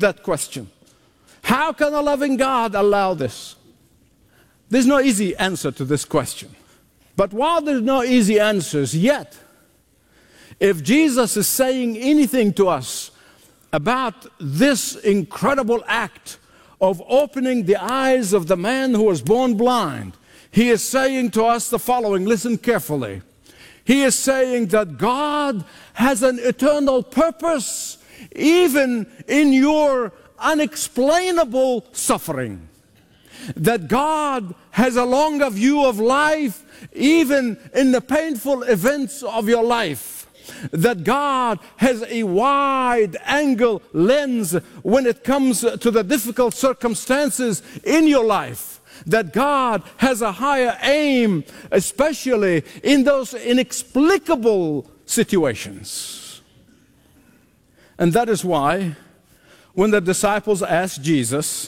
that question. How can a loving God allow this? There's no easy answer to this question. But while there's no easy answers, yet, if Jesus is saying anything to us about this incredible act of opening the eyes of the man who was born blind, he is saying to us the following. Listen carefully. He is saying that God has an eternal purpose even in your unexplainable suffering. That God has a longer view of life even in the painful events of your life. That God has a wide-angle lens when it comes to the difficult circumstances in your life. That God has a higher aim, especially in those inexplicable situations. And that is why, when the disciples asked Jesus,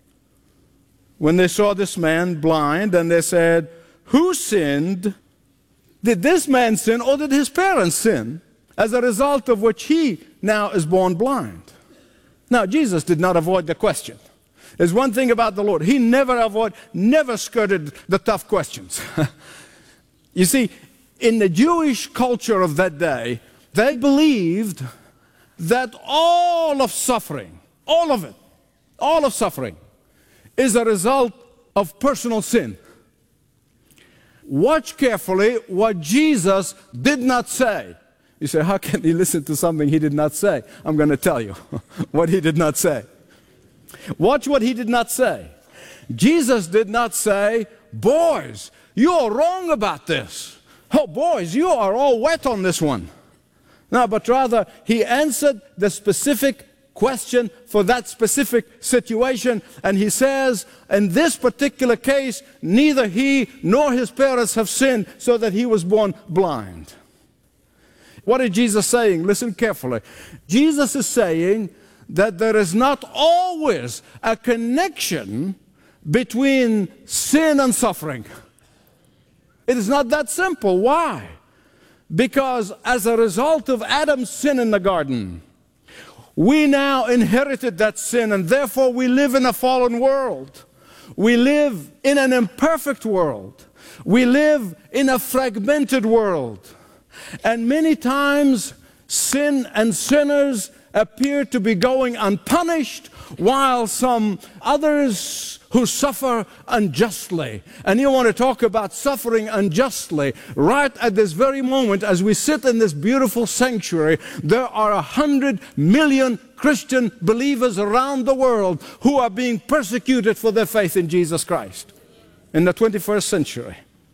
when they saw this man blind, and they said, "Who sinned? Did this man sin, or did his parents sin, as a result of which he now is born blind?" Now, Jesus did not avoid the question. There's one thing about the Lord. He never skirted the tough questions. You see, in the Jewish culture of that day, they believed that all of suffering, all of suffering, is a result of personal sin. Watch carefully what Jesus did not say. You say, how can he listen to something he did not say? I'm going to tell you what he did not say. Watch what he did not say. Jesus did not say, "Boys, you are wrong about this. Oh, boys, you are all wet on this one." No, but rather, he answered the specific question for that specific situation, and he says, in this particular case, neither he nor his parents have sinned, so that he was born blind. What is Jesus saying? Listen carefully. Jesus is saying that there is not always a connection between sin and suffering. It is not that simple. Why? Because as a result of Adam's sin in the garden, we now inherited that sin, and therefore we live in a fallen world. We live in an imperfect world. We live in a fragmented world. And many times sin and sinners appear to be going unpunished, while some others who suffer unjustly. And you want to talk about suffering unjustly. Right at this very moment, as we sit in this beautiful sanctuary, there are 100 million Christian believers around the world who are being persecuted for their faith in Jesus Christ in the 21st century.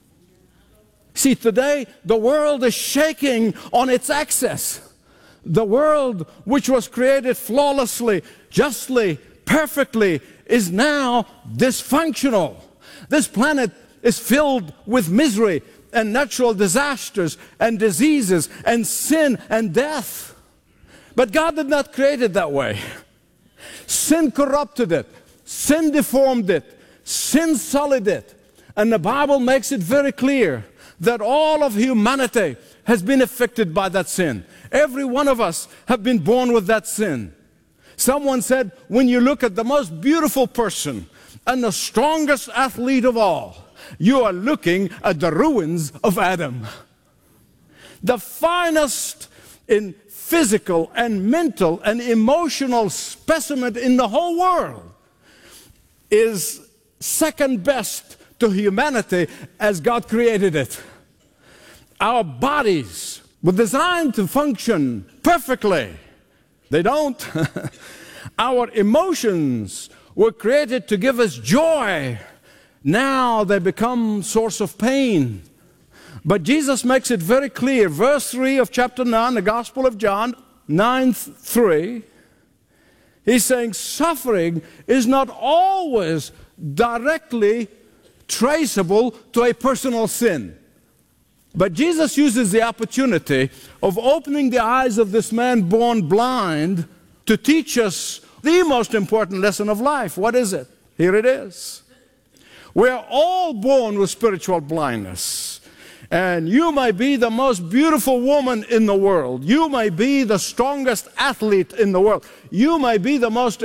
See, today the world is shaking on its axis. The world, which was created flawlessly, justly, perfectly, is now dysfunctional. This planet is filled with misery and natural disasters and diseases and sin and death. But God did not create it that way. Sin corrupted it. Sin deformed it. Sin sullied it. And the Bible makes it very clear that all of humanity has been affected by that sin. Every one of us have been born with that sin. Someone said, when you look at the most beautiful person and the strongest athlete of all, you are looking at the ruins of Adam. The finest in physical and mental and emotional specimen in the whole world is second best to humanity as God created it. Our bodies were designed to function perfectly. They don't. Our emotions were created to give us joy. Now they become source of pain. But Jesus makes it very clear. Verse 3 of chapter 9, the Gospel of John, 9:3. He's saying suffering is not always directly traceable to a personal sin. But Jesus uses the opportunity of opening the eyes of this man born blind to teach us the most important lesson of life. What is it? Here it is. We're all born with spiritual blindness. And you may be the most beautiful woman in the world. You may be the strongest athlete in the world. You may be the most